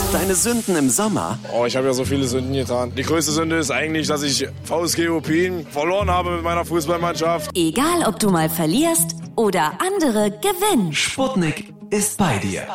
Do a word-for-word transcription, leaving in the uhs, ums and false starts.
Deine Sünden im Sommer? Oh, ich habe ja so viele Sünden getan. Die größte Sünde ist eigentlich, dass ich V S G Opin verloren habe mit meiner Fußballmannschaft. Egal, ob du mal verlierst oder andere gewinnen. Sputnik ist bei dir.